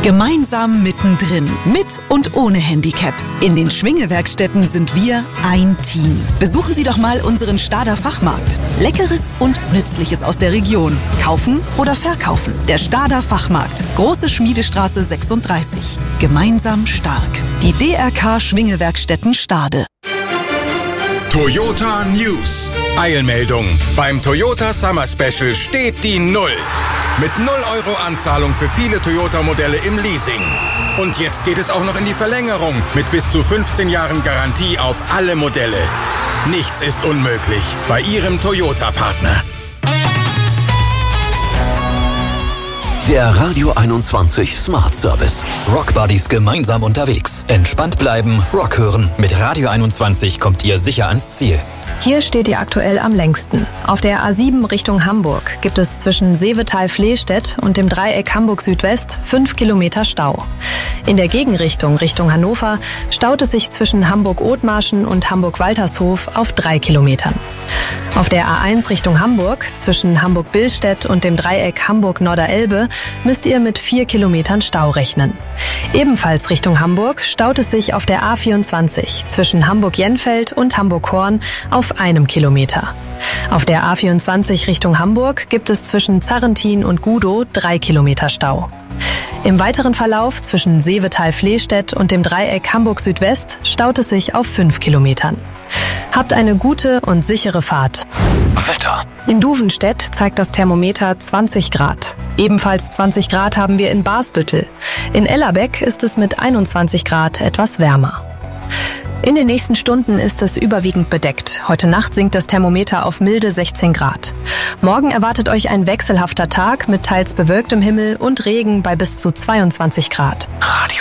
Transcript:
Gemeinsam mittendrin, mit und ohne Handicap. In den Schwinge-Werkstätten sind wir ein Team. Besuchen Sie doch mal unseren Stader Fachmarkt. Leckeres und Nützliches aus der Region. Kaufen oder verkaufen. Der Stader Fachmarkt. Große Schmiedestraße 36. Gemeinsam stark. Die DRK Schwinge-Werkstätten Stade. Toyota News. Eilmeldung. Beim Toyota Summer Special steht die Null. Mit 0 € Anzahlung für viele Toyota-Modelle im Leasing. Und jetzt geht es auch noch in die Verlängerung mit bis zu 15 Jahren Garantie auf alle Modelle. Nichts ist unmöglich bei Ihrem Toyota-Partner. Der Radio 21 Smart Service. Rock Buddies gemeinsam unterwegs. Entspannt bleiben, Rock hören. Mit Radio 21 kommt ihr sicher ans Ziel. Hier steht ihr aktuell am längsten. Auf der A7 Richtung Hamburg gibt es zwischen Seevetal-Flehstedt und dem Dreieck Hamburg-Südwest 5 Kilometer Stau. In der Gegenrichtung Richtung Hannover staut es sich zwischen Hamburg-Othmarschen und Hamburg-Waltershof auf 3 Kilometern. Auf der A1 Richtung Hamburg zwischen Hamburg-Billstedt und dem Dreieck Hamburg-Norderelbe müsst ihr mit 4 Kilometern Stau rechnen. Ebenfalls Richtung Hamburg staut es sich auf der A24 zwischen Hamburg-Jenfeld und Hamburg-Horn auf 1 Kilometer. Auf der A24 Richtung Hamburg gibt es zwischen Zarrentin und Gudow 3 Kilometer Stau. Im weiteren Verlauf zwischen Seevetal-Flehstedt und dem Dreieck Hamburg-Südwest staut es sich auf 5 Kilometern. Habt eine gute und sichere Fahrt. Wetter. In Duvenstedt zeigt das Thermometer 20 Grad. Ebenfalls 20 Grad haben wir in Barsbüttel. In Ellerbeck ist es mit 21 Grad etwas wärmer. In den nächsten Stunden ist es überwiegend bedeckt. Heute Nacht sinkt das Thermometer auf milde 16 Grad. Morgen erwartet euch ein wechselhafter Tag mit teils bewölktem Himmel und Regen bei bis zu 22 Grad.